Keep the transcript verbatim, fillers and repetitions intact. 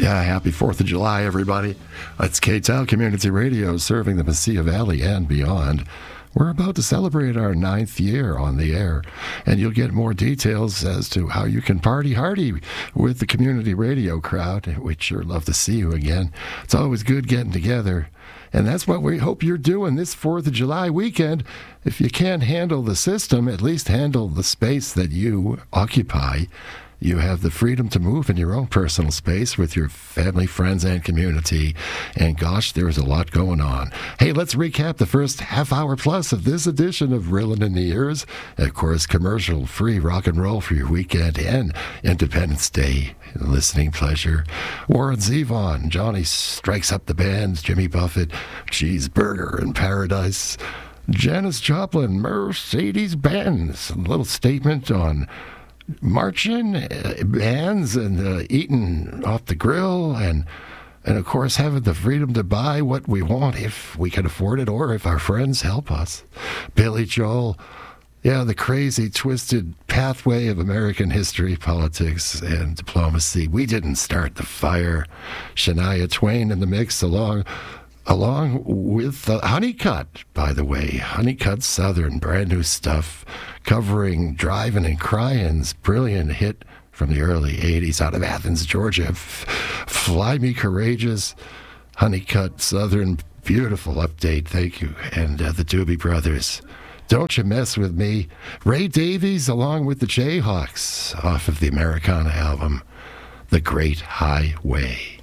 Yeah, happy fourth of July, everybody. It's K-Tel Community Radio, serving the Mesilla Valley and beyond. We're about to celebrate our ninth year on the air, and you'll get more details as to how you can party hardy with the community radio crowd. We'd sure love to see you again. It's always good getting together, and that's what we hope you're doing this fourth of July weekend. If you can't handle the system, at least handle the space that you occupy. You have the freedom to move in your own personal space with your family, friends, and community. And gosh, there's a lot going on. Hey, let's recap the first half hour plus of this edition of Reelin' in the Ears. Of course, commercial-free rock and roll for your weekend and Independence Day listening pleasure. Warren Zevon, Johnny Strikes Up the Band, Jimmy Buffett, Cheeseburger in Paradise, Janis Joplin, Mercedes-Benz. A little statement on marching uh, bands and uh, eating off the grill and and of course having the freedom to buy what we want if we can afford it or if our friends help us. Billy Joel, yeah, the crazy twisted pathway of American history, politics, and diplomacy. We didn't start the fire. Shania Twain in the mix along along with uh, Honeycutt, by the way. Honeycutt Southern, brand new stuff, covering Drivin' and Cryin's brilliant hit from the early eighties out of Athens, Georgia. F- Fly Me Courageous, Honeycutt Southern, beautiful update, thank you. And uh, the Doobie Brothers, Don't You Mess With Me. Ray Davies along with the Jayhawks off of the Americana album, The Great Highway.